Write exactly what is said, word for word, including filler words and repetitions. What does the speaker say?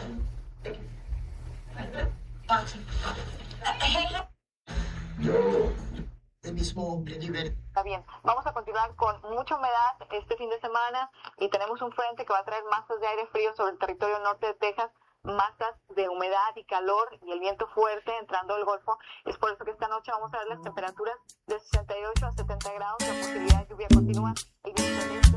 El mismo hombre libre. Está bien, vamos a continuar con mucha humedad este fin de semana y tenemos un frente que va a traer masas de aire frío sobre el territorio norte de Texas, masas de humedad y calor y el viento fuerte entrando del Golfo. Es por eso que esta noche vamos a ver las temperaturas de sesenta y ocho a setenta grados, la posibilidad de lluvia continúa. El viento del este